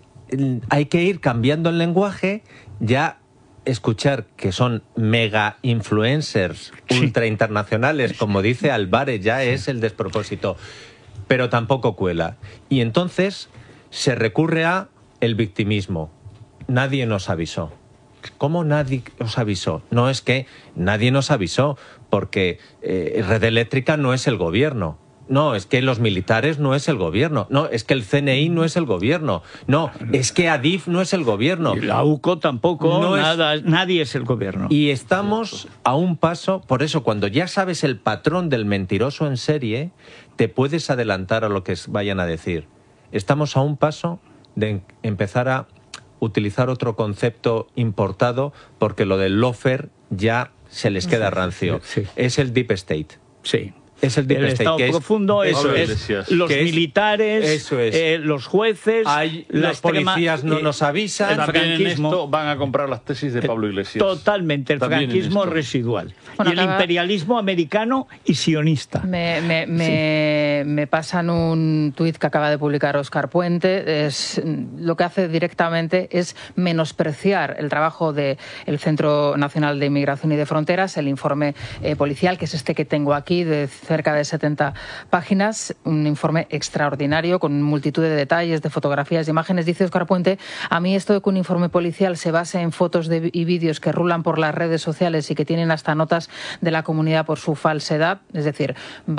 hay que ir cambiando el lenguaje, ya... escuchar que son mega influencers sí. ultra internacionales, como dice Álvarez, ya sí. es el despropósito, pero tampoco cuela. Y entonces se recurre a el victimismo. Nadie nos avisó. ¿Cómo nadie os avisó? No, es que nadie nos avisó, porque eh, Red Eléctrica no es el gobierno. No, es que los militares no es el gobierno. No, es que el C N I no es el gobierno. No, es que Adif no es el gobierno. Y la U C O tampoco, no nada, es... nadie es el gobierno. Y estamos a un paso, por eso cuando ya sabes el patrón del mentiroso en serie, te puedes adelantar a lo que vayan a decir. Estamos a un paso de empezar a utilizar otro concepto importado, porque lo del lawfare ya se les queda rancio. Sí, sí. Es el Deep State. Sí. Es el, el Estado que profundo, es, eso es, es los es, militares, eso es. eh, los jueces, Hay, los extrema, policías no eh, nos avisan. El franquismo, esto van a comprar las tesis de Pablo Iglesias. Totalmente, el También franquismo residual. Bueno, y el acaba... imperialismo americano y sionista. Me, me, me, sí. me pasan un tuit que acaba de publicar Óscar Puente. Es, lo que hace directamente es menospreciar el trabajo del Centro Nacional de Inmigración y de Fronteras, el informe eh, policial, que es este que tengo aquí, de cerca de setenta páginas, un informe extraordinario con multitud de detalles, de fotografías, de imágenes. Dice Óscar Puente, a mí esto de que un informe policial se base en fotos de, y vídeos que rulan por las redes sociales y que tienen hasta notas de la comunidad por su falsedad, es decir,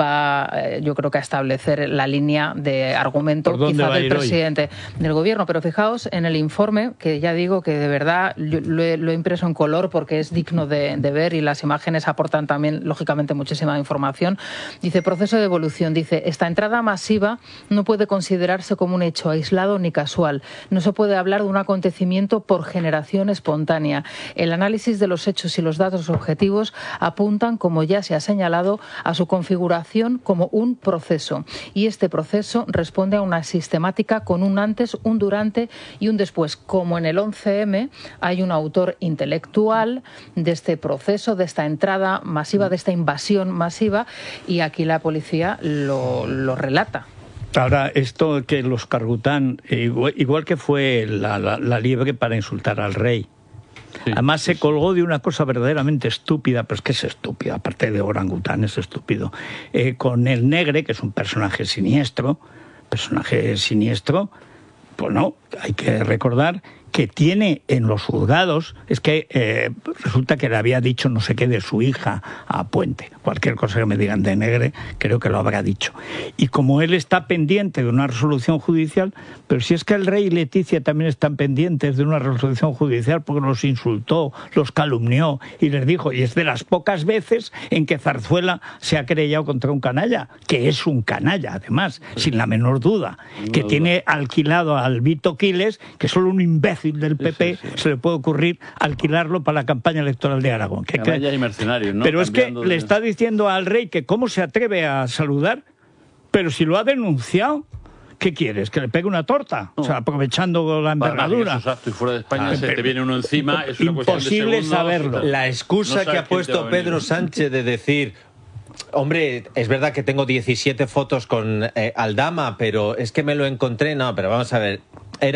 va yo creo que a establecer la línea de argumento quizá del presidente hoy? del gobierno. Pero fijaos en el informe, que ya digo que de verdad lo he, lo he impreso en color porque es digno de, de ver, y las imágenes aportan también lógicamente muchísima información. Dice, proceso de evolución. Dice, esta entrada masiva no puede considerarse como un hecho aislado ni casual. No se puede hablar de un acontecimiento por generación espontánea. El análisis de los hechos y los datos objetivos apuntan, como ya se ha señalado, a su configuración como un proceso. Y este proceso responde a una sistemática con un antes, un durante y un después. Como en el once eme hay un autor intelectual de este proceso, de esta entrada masiva, de esta invasión masiva, y aquí la policía lo, lo relata. Ahora, esto que los Cargután, igual, igual que fue la, la, la liebre para insultar al rey, sí, además sí, se colgó de una cosa verdaderamente estúpida, pero es que es estúpida, aparte de orangután es estúpido, eh, con el Negre, que es un personaje siniestro, personaje siniestro, pues no, hay que recordar que tiene en los juzgados, es que eh, resulta que le había dicho no sé qué de su hija a Puente. Cualquier cosa que me digan de Negre, creo que lo habrá dicho. Y como él está pendiente de una resolución judicial, pero si es que el rey y Leticia también están pendientes de una resolución judicial porque los insultó, los calumnió y les dijo, y es de las pocas veces en que Zarzuela se ha querellado contra un canalla, que es un canalla, además, sin la menor duda, no que duda. tiene alquilado al Vito Quiles, que es solo un imbécil del P P, sí, sí, sí. se le puede ocurrir alquilarlo para la campaña electoral de Aragón. Que, que... y mercenarios, ¿no? Pero Cambiando es que de... le está diciendo al rey que cómo se atreve a saludar, pero si lo ha denunciado, ¿qué quieres? ¿Que le pegue una torta? No. O sea, aprovechando la envergadura. Exacto, y fuera de España ah, se te viene uno encima, es una imposible saberlo. La excusa no que ha puesto Pedro Sánchez de decir, hombre, es verdad que tengo diecisiete fotos con eh, Aldama, pero es que me lo encontré, no, pero vamos a ver, era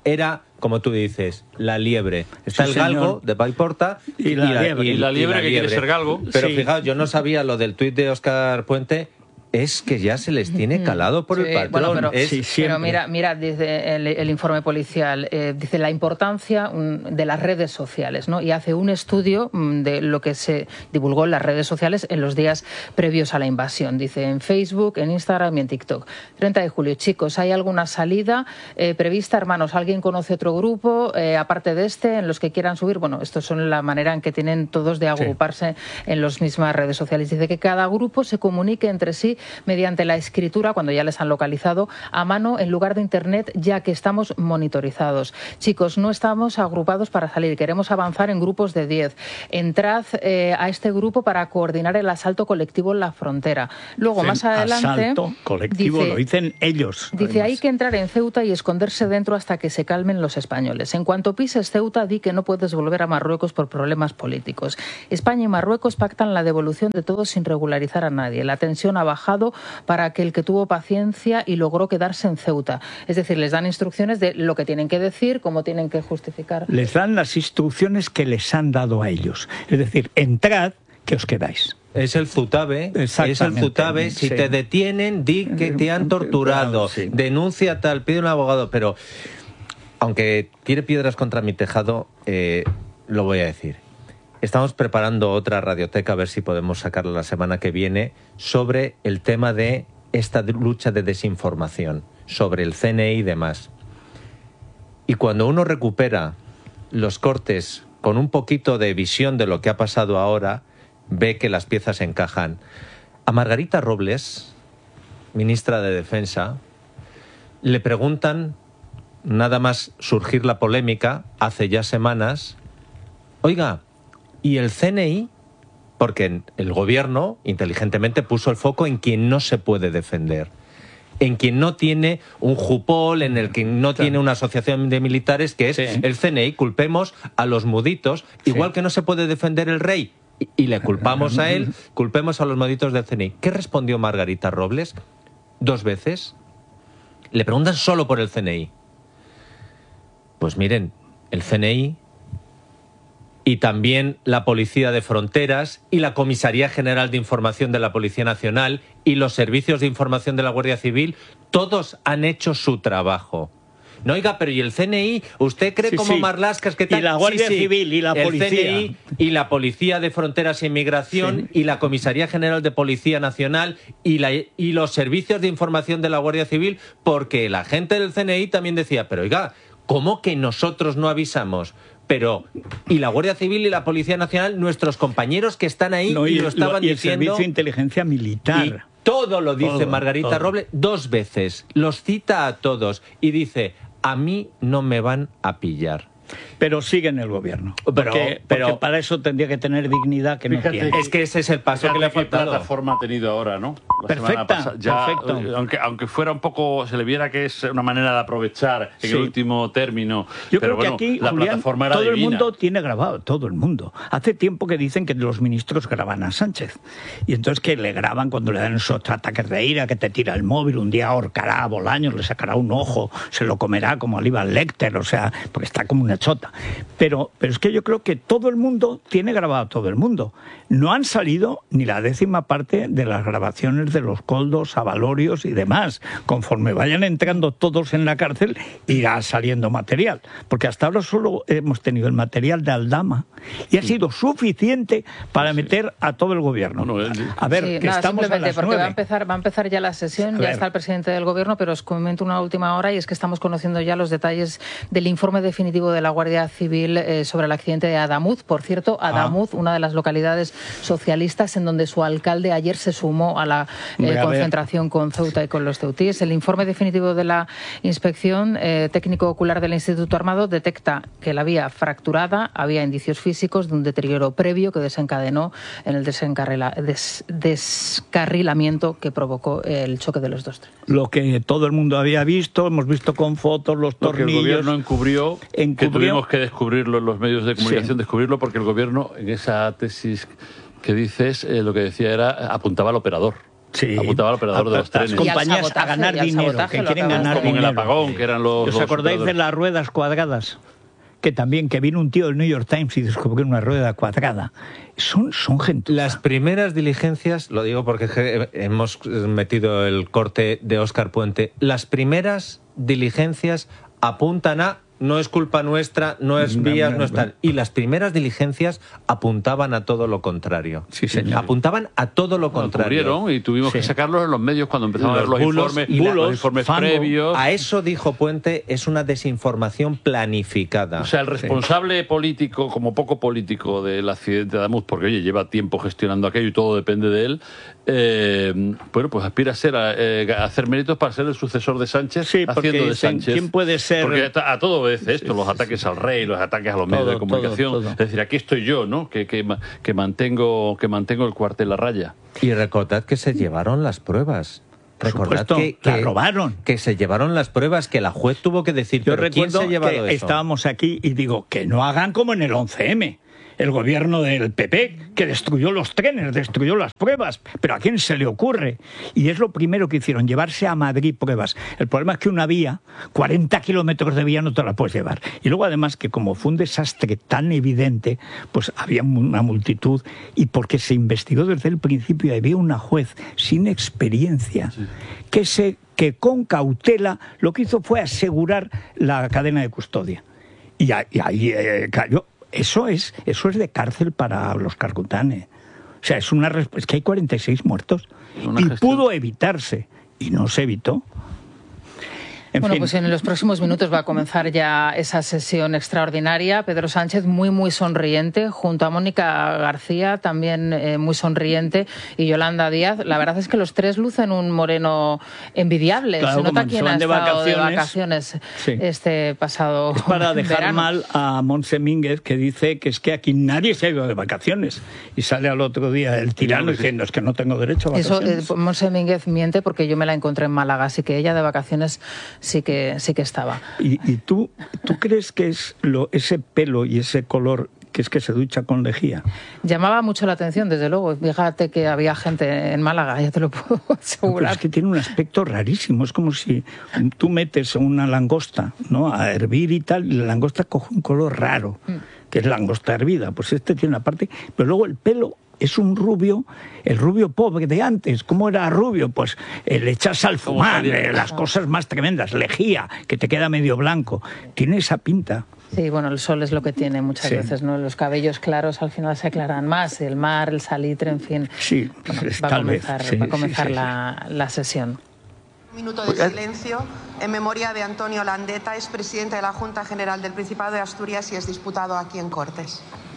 era, como tú dices, la liebre. Está Sí, el galgo señor. de Paiporta Y la liebre. Y la liebre que quiere ser galgo. Pero Sí. fijaos, yo no sabía lo del tuit de Óscar Puente. Es que ya se les tiene calado por Sí, el patrón. bueno, pero, Es- pero mira, mira, dice el, el informe policial, eh, dice la importancia mm, de las redes sociales, ¿no? Y hace un estudio mm, de lo que se divulgó en las redes sociales en los días previos a la invasión. Dice en Facebook, en Instagram y en TikTok. treinta de julio, chicos, ¿hay alguna salida eh, prevista, hermanos? ¿Alguien conoce otro grupo, eh, aparte de este, en los que quieran subir? Bueno, esto son la manera en que tienen todos de agruparse en las mismas redes sociales. Dice que cada grupo se comunique entre sí mediante la escritura, cuando ya les han localizado, a mano en lugar de Internet, ya que estamos monitorizados. Chicos, no estamos agrupados para salir, queremos avanzar en grupos de diez. Entrad eh, a este grupo para coordinar el asalto colectivo en la frontera. Luego, más adelante... Asalto colectivo, dice- lo dicen ellos. Dice, hay que entrar en Ceuta y esconderse dentro hasta que se calmen los españoles. En cuanto pises Ceuta, di que no puedes volver a Marruecos por problemas políticos. España y Marruecos pactan la devolución de todos sin regularizar a nadie. La tensión ha bajado para aquel que tuvo paciencia y logró quedarse en Ceuta. Es decir, les dan instrucciones de lo que tienen que decir, cómo tienen que justificar. Les dan las instrucciones que les han dado a ellos. Es decir, entrad, que os quedáis. Es el Zutabe, es el Exactamente, Zutabe. Si sí. te detienen, di que te han torturado, denuncia tal, pide un abogado. Pero aunque tire piedras contra mi tejado, eh, lo voy a decir. Estamos preparando otra radioteca, a ver si podemos sacarla la semana que viene, sobre el tema de esta lucha de desinformación, sobre el C N I y demás. Y cuando uno recupera los cortes con un poquito de visión de lo que ha pasado ahora, ve que las piezas encajan. A Margarita Robles, ministra de Defensa, le preguntan, nada más surgir la polémica, hace ya semanas, oiga, ¿y el C N I? Porque el gobierno, inteligentemente, puso el foco en quien no se puede defender, en quien no tiene un jupol, en el que no tiene una asociación de militares, que es el C N I. Culpemos a los muditos, igual que no se puede defender el rey, y, y le culpamos a él, culpemos a los muditos del C N I. ¿Qué respondió Margarita Robles? Dos veces. Le preguntan solo por el C N I. Pues miren, el C N I y también la Policía de Fronteras y la Comisaría General de Información de la Policía Nacional y los servicios de información de la Guardia Civil, todos han hecho su trabajo. No, oiga, pero ¿y el C N I? ¿Usted cree Sí, como sí. Marlascas que tal? Y la Guardia Sí, sí. Civil y la el Policía. C N I y la Policía de Fronteras e Inmigración y la Comisaría General de Policía Nacional y, la, y los servicios de información de la Guardia Civil, porque la gente del C N I también decía, pero oiga, ¿cómo que nosotros no avisamos? Pero, y la Guardia Civil y la Policía Nacional, nuestros compañeros que están ahí No, y, y, lo estaban y el diciendo... Servicio de Inteligencia Militar. Y todo lo dice Todo, Margarita todo. Robles dos veces. Los cita a todos y dice, a mí no me van a pillar. Pero sigue en el gobierno. Pero- porque, pero- porque para eso tendría que tener dignidad que no Fíjate tiene. Es que ese es el paso Fíjate que le ha qué faltado. plataforma ha tenido ahora, ¿no? La Perfecta, semana pasada. Ya, perfecto. eh, Aunque, aunque fuera un poco, se le viera que es una manera de aprovechar en Sí. el último término. Yo pero creo bueno, que aquí, la Julián, plataforma era todo el divina. mundo tiene grabado, todo el mundo. Hace tiempo que dicen que los ministros graban a Sánchez. Y entonces que le graban cuando le dan esos ataques de ira, que te tira el móvil, un día ahorcará a Bolaños, le sacará un ojo, se lo comerá como a Aníbal Lecter, o sea, porque está como una chota. Pero, pero es que yo creo que todo el mundo tiene grabado a todo el mundo. No han salido ni la décima parte de las grabaciones de los Coldos, Avalorios y demás. Conforme vayan entrando todos en la cárcel, irá saliendo material. Porque hasta ahora solo hemos tenido el material de Aldama y ha sido suficiente para meter a todo el gobierno. A ver, Sí, que nada, estamos a simplemente las porque va a nueve. empezar va a empezar ya la sesión, A ya ver. está el presidente del gobierno, pero os comento una última hora y es que estamos conociendo ya los detalles del informe definitivo de la Guardia Civil eh, sobre el accidente de Adamuz. Por cierto, Adamuz, una de las localidades socialistas en donde su alcalde ayer se sumó a la eh, Hombre, a ver. concentración con Ceuta y con los ceutíes. El informe definitivo de la inspección eh, técnico ocular del Instituto Armado detecta que la vía fracturada, había indicios físicos de un deterioro previo que desencadenó en el desencarrila- des- descarrilamiento que provocó el choque de los dos trenes. Lo que todo el mundo había visto, hemos visto con fotos los Lo que el tornillos. gobierno encubrió, que Encubrió. tuvimos que descubrirlo en los medios de comunicación, Sí. descubrirlo porque el gobierno, en esa tesis que dices, eh, lo que decía era, apuntaba al operador. Sí. Apuntaba al operador de los Las trenes. compañías a ganar dinero, que quieren ganar Como en el dinero. apagón, que eran los... ¿Os los acordáis de operadores? las ruedas cuadradas? Que también, que vino un tío del New York Times y descubrió una rueda cuadrada. Son, son gente. Las primeras diligencias, lo digo porque je- hemos metido el corte de Óscar Puente, las primeras diligencias apuntan a no es culpa nuestra, no es No, vías, no, no es no. tal. Y las primeras diligencias apuntaban a todo lo contrario. Sí, señor. Apuntaban a todo lo Lo contrario. cubrieron y tuvimos que Sí. sacarlos en los medios cuando empezaron a ver Los los bulos informes, y la- los informes fango. previos. A eso dijo Puente, es una desinformación planificada. O sea, el responsable político, como poco político del accidente de Ademuz, porque oye, lleva tiempo gestionando aquello y todo depende de él, eh, bueno, pues aspira a ser a, eh, a hacer méritos para ser el sucesor de Sánchez, Sí, porque haciendo de dicen, Sánchez. ¿quién puede ser? Porque a, a todo obedece esto, los ataques al rey, los ataques a los medios Todo, de comunicación. todo, todo. Es decir, aquí estoy yo, ¿no? Que, que, ma- que mantengo que mantengo el cuartel a raya. Y recordad que se llevaron las pruebas. Recordad supuesto, que, la que- robaron. Que se llevaron las pruebas, que la juez tuvo que decir, Yo ¿pero quién recuerdo se ha llevado que eso? estábamos aquí y digo, que no hagan como en el once eme. El gobierno del P P, que destruyó los trenes, destruyó las pruebas. Pero ¿a quién se le ocurre? Y es lo primero que hicieron, llevarse a Madrid pruebas. El problema es que una vía, cuarenta kilómetros de vía no te la puedes llevar. Y luego además que como fue un desastre tan evidente, pues había una multitud. Y porque se investigó desde el principio y había una juez sin experiencia que, se, que con cautela lo que hizo fue asegurar la cadena de custodia. Y ahí, y ahí eh, cayó. Eso es, eso es de cárcel para los carcutanes. O sea, es una resp- es que hay cuarenta y seis muertos. Una Y gestión. pudo evitarse. Y no se evitó. En Bueno, fin. pues en los próximos minutos va a comenzar ya esa sesión extraordinaria. Pedro Sánchez muy, muy sonriente, junto a Mónica García, también eh, muy sonriente, y Yolanda Díaz. La verdad es que los tres lucen un moreno envidiable. Claro, Se nota como quién se van ha de estado de vacaciones. vacaciones Sí. este pasado Es para dejar verano. mal a Montse Mínguez, que dice que es que aquí nadie se ha ido de vacaciones. Y sale al otro día el tirano diciendo, es que no tengo derecho a Eso, vacaciones. eh, Montse Mínguez miente porque yo me la encontré en Málaga, así que ella de vacaciones sí que sí que estaba. ¿Y, y tú, tú crees que es lo, ese pelo y ese color que es que se ducha con lejía? Llamaba mucho la atención, desde luego. Fíjate que había gente en Málaga, ya te lo puedo No, asegurar. pero es que tiene un aspecto rarísimo. Es como si tú metes una langosta, ¿no?, a hervir y tal, y la langosta coge un color raro, que es langosta hervida. Pues este tiene una parte, pero luego el pelo es un rubio, el rubio pobre de antes. ¿Cómo era rubio? Pues eh, le echas al fumar, eh, las cosas más tremendas, lejía, que te queda medio blanco. Tiene esa pinta. Sí, bueno, el sol es lo que tiene muchas Sí. veces, ¿no? Los cabellos claros al final se aclaran más, el mar, el salitre, en fin. Sí, Bueno, pues, va a tal vez, comenzar, sí, va a sí, comenzar sí, sí. la, la sesión. Un minuto de silencio en memoria de Antonio Landeta, es presidente de la Junta General del Principado de Asturias y es disputado aquí en Cortes.